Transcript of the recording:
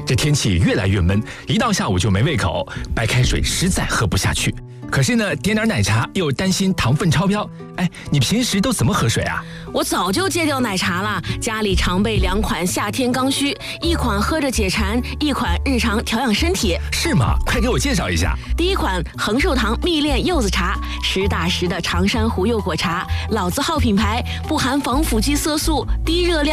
这天气越来越闷，一到下午就没胃口，白开水实在喝不下去。可是呢，点点奶茶又担心糖分超标。哎，你平时都怎么喝水啊？ 我早就戒掉奶茶了，家里常备2款夏天刚需，一款喝着解馋，一款日常调养身体。 是吗？快给我介绍一下。 第一款恒寿堂蜜炼柚子茶，实打实的长山湖柚果茶，老字号品牌，不含防腐剂色素，低热量。